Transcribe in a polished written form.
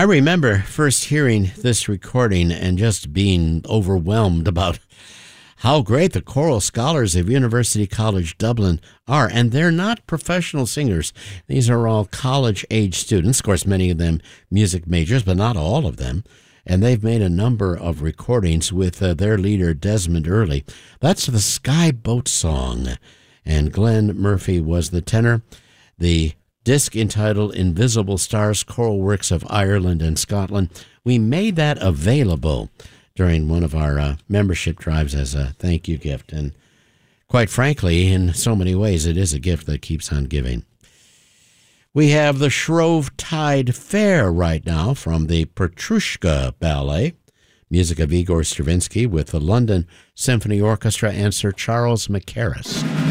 I remember first hearing this recording and just being overwhelmed about how great the choral scholars of University College Dublin are. And they're not professional singers. These are all college-age students. Of course, many of them music majors, but not all of them. And they've made a number of recordings with their leader, Desmond Earley. That's the Sky Boat Song. And Glenn Murphy was the tenor. The disc entitled Invisible Stars, Choral Works of Ireland and Scotland. We made that available during one of our membership drives as a thank you gift. And quite frankly, in so many ways, it is a gift that keeps on giving. We have the Shrove Tide Fair right now from the Petrushka Ballet, music of Igor Stravinsky with the London Symphony Orchestra and Sir Charles Mackerras.